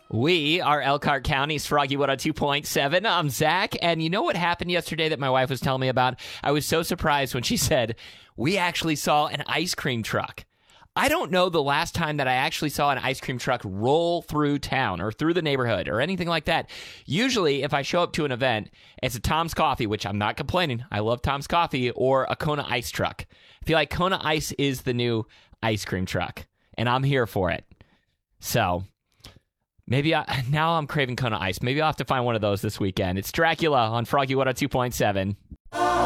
We are Elkhart County's Froggy Wood on 2.7. I'm Zach, and you know what happened yesterday that my wife was telling me about? I was so surprised when she said, we actually saw an ice cream truck. I don't know the last time that I actually saw an ice cream truck roll through town or through the neighborhood or anything like that. Usually, if I show up to an event, it's a Tom's Coffee, which I'm not complaining. I love Tom's Coffee, or a Kona Ice truck. I feel like Kona Ice is the new ice cream truck, and I'm here for it. So now I'm craving Kona Ice. Maybe I'll have to find one of those this weekend. It's Dracula on Froggy Wood on 2.7.